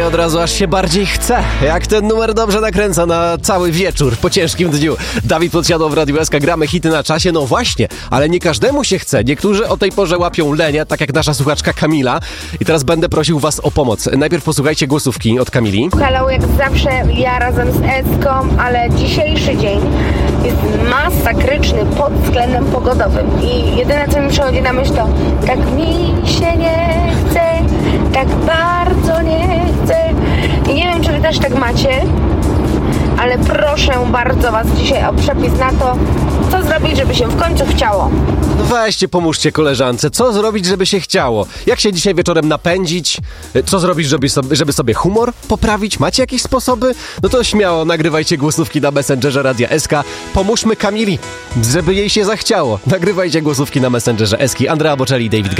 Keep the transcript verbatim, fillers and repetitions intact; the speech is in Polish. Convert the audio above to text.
od razu aż się bardziej chce. Jak ten numer dobrze nakręca na cały wieczór po ciężkim dniu. Dawid Podsiadło w Radiu S K, gramy hity na czasie. No właśnie, ale nie każdemu się chce. Niektórzy o tej porze łapią lenię, tak jak nasza słuchaczka Kamila. I teraz będę prosił was o pomoc. Najpierw posłuchajcie głosówki od Kamili. Halo, jak zawsze ja razem z Eską, ale dzisiejszy dzień jest masakryczny pod względem pogodowym. I jedyne, co mi przychodzi na myśl, to tak mi się nie chce, tak bardzo nie chcę. I nie wiem, czy wy też tak macie, ale proszę bardzo was dzisiaj o przepis na to, co zrobić, żeby się w końcu chciało. No weźcie, pomóżcie koleżance. Co zrobić, żeby się chciało? Jak się dzisiaj wieczorem napędzić? Co zrobić, żeby sobie, żeby sobie humor poprawić? Macie jakieś sposoby? No to śmiało nagrywajcie głosówki na Messengerze Radia S K. Pomóżmy Kamili, żeby jej się zachciało. Nagrywajcie głosówki na Messengerze S K. Andrea Bocelli, David